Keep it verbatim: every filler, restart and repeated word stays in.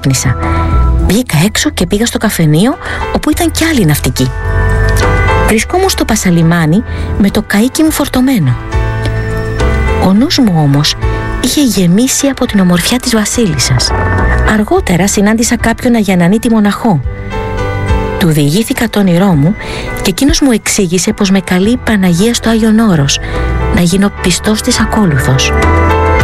ξύπνησα. Βγήκα έξω και πήγα στο καφενείο, όπου ήταν κι άλλοι ναυτικοί. Βρισκόμουν στο Πασαλιμάνι με το καΐκι μου φορτωμένο. Ο νους μου όμως είχε γεμίσει από την ομορφιά της βασίλισσας. Αργότερα συνάντησα κάποιον αγιανανίτη μοναχό. Του διηγήθηκα το όνειρό μου και εκείνος μου εξήγησε πως με καλεί η Παναγία στο Άγιον Όρος να γίνω πιστός της ακόλουθος.